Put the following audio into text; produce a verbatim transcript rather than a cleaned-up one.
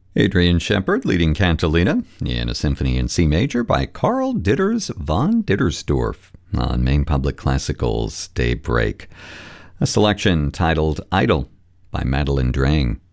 Adrian Shepard leading Cantilena in a symphony in C major by Karl Ditters von Dittersdorf on Maine Public Classical's Daybreak. A selection titled Idle by Madeline Drang.